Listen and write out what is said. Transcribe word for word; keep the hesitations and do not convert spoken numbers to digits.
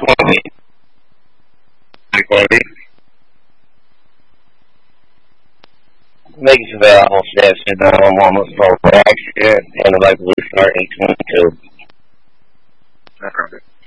quality. Thank you for that whole step shit that I'm almost for accident and like we start eighteen two.